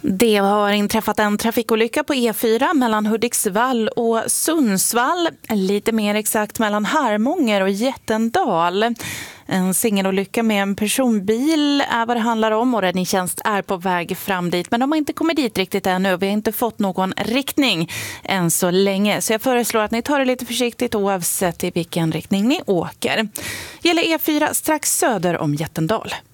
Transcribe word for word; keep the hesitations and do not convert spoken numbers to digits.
Det har inträffat en trafikolycka på E fyra mellan Hudiksvall och Sundsvall. Lite mer exakt mellan Harmånger och Jättendal. En singelolycka med en personbil är vad det handlar om och räddningstjänst är på väg fram dit. Men de har inte kommit dit riktigt ännu. Vi har inte fått någon riktning än så länge. Så jag föreslår att ni tar det lite försiktigt oavsett i vilken riktning ni åker. Gäller E fyra strax söder om Jättendal.